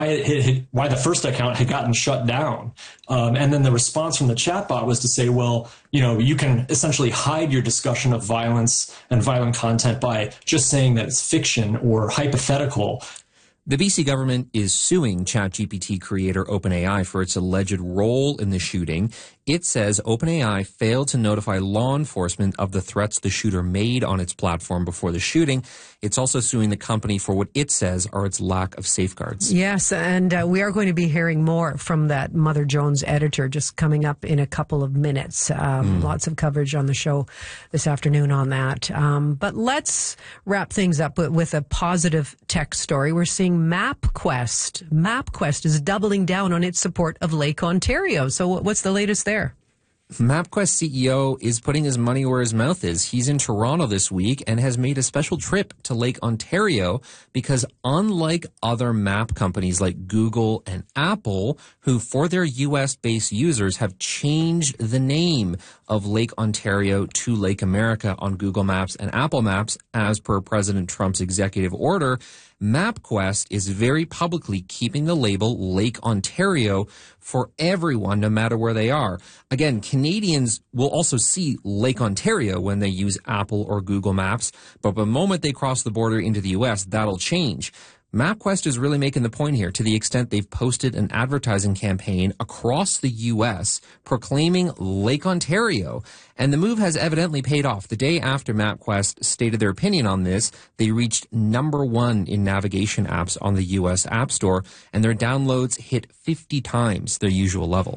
why the first account had gotten shut down. And then the response from the chatbot was to say, well, you can essentially hide your discussion of violence and violent content by just saying that it's fiction or hypothetical. The BC government is suing ChatGPT creator OpenAI for its alleged role in the shooting. It says OpenAI failed to notify law enforcement of the threats the shooter made on its platform before the shooting. It's also suing the company for what it says are its lack of safeguards. Yes, and we are going to be hearing more from that Mother Jones editor just coming up in a couple of minutes. Lots of coverage on the show this afternoon on that. But let's wrap things up with a positive tech story. We're seeing MapQuest. MapQuest is doubling down on its support of Lake Ontario. So what's the latest there? MapQuest CEO is putting his money where his mouth is. He's in Toronto this week and has made a special trip to Lake Ontario because unlike other map companies like Google and Apple, who for their US-based users have changed the name of Lake Ontario to Lake America on Google Maps and Apple Maps as per President Trump's executive order, MapQuest is very publicly keeping the label Lake Ontario for everyone, no matter where they are. Again, Canadians will also see Lake Ontario when they use Apple or Google Maps, but the moment they cross the border into the U.S., that'll change. MapQuest is really making the point here to the extent they've posted an advertising campaign across the U.S. proclaiming Lake Ontario, and the move has evidently paid off. The day after MapQuest stated their opinion on this, they reached #1 in navigation apps on the U.S. App Store, and their downloads hit 50 times their usual level.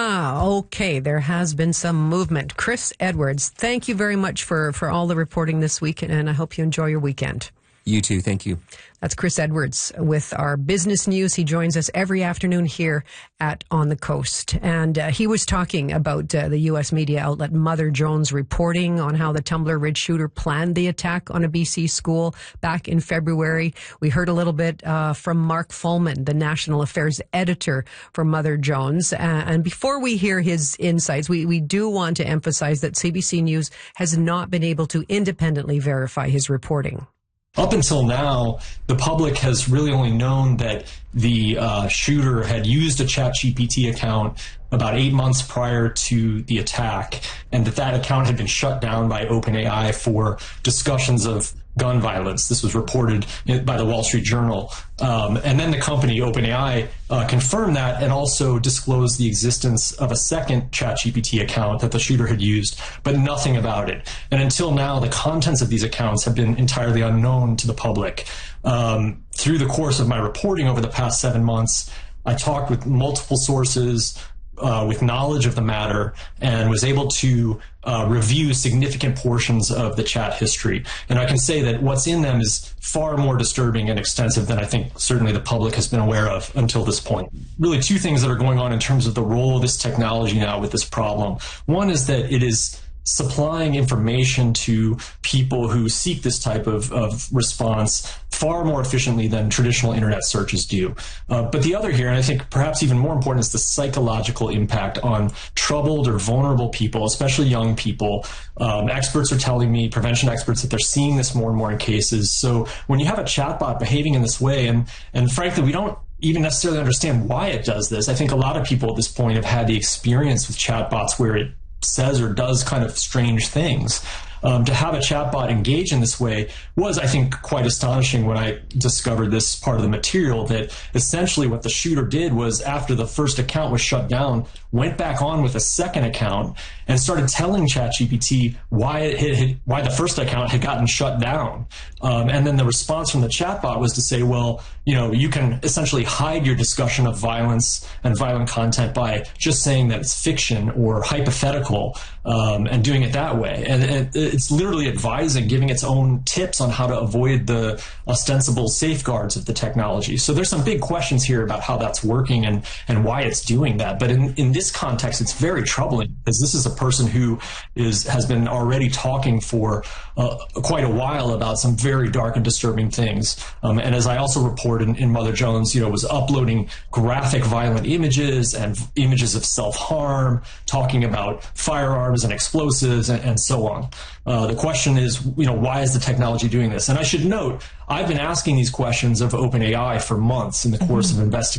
Okay. There has been some movement. Chris Edwards, thank you very much for all the reporting this week, and I hope you enjoy your weekend. You too. Thank you. That's Chris Edwards with our business news. He joins us every afternoon here at On the Coast. And he was talking about the U.S. media outlet Mother Jones reporting on how the Tumbler Ridge shooter planned the attack on a BC school back in February. We heard a little bit from Mark Fullman, the national affairs editor for Mother Jones. And before we hear his insights, we do want to emphasize that CBC News has not been able to independently verify his reporting. Up until now, the public has really only known that the shooter had used a ChatGPT account about 8 months prior to the attack, and that account had been shut down by OpenAI for discussions of gun violence. This was reported by the Wall Street Journal. And then the company, OpenAI, confirmed that and also disclosed the existence of a second ChatGPT account that the shooter had used, but nothing about it. And until now, the contents of these accounts have been entirely unknown to the public. Through the course of my reporting over the past 7 months, I talked with multiple sources with knowledge of the matter and was able to review significant portions of the chat history. And I can say that what's in them is far more disturbing and extensive than I think certainly the public has been aware of until this point. Really two things that are going on in terms of the role of this technology now with this problem. One is that it is supplying information to people who seek this type of response far more efficiently than traditional internet searches do. But the other here, and I think perhaps even more important, is the psychological impact on troubled or vulnerable people, especially young people. Experts are telling me, prevention experts, that they're seeing this more and more in cases. So when you have a chatbot behaving in this way, and frankly, we don't even necessarily understand why it does this. I think a lot of people at this point have had the experience with chatbots where it says or does kind of strange things. To have a chatbot engage in this way was, I think, quite astonishing when I discovered this part of the material, that essentially what the shooter did was, after the first account was shut down, went back on with a second account and started telling ChatGPT why the first account had gotten shut down. And then the response from the chatbot was to say, well, you can essentially hide your discussion of violence and violent content by just saying that it's fiction or hypothetical, and doing it that way. And it's literally advising, giving its own tips on how to avoid the ostensible safeguards of the technology. So there's some big questions here about how that's working and why it's doing that. But in this context, it's very troubling, because this is a person who has been already talking for quite a while about some very dark and disturbing things. And as I also reported in Mother Jones, was uploading graphic, violent images and images of self-harm, talking about firearms arms and explosives and so on. The question is, why is the technology doing this? And I should note, I've been asking these questions of OpenAI for months in the course of investigating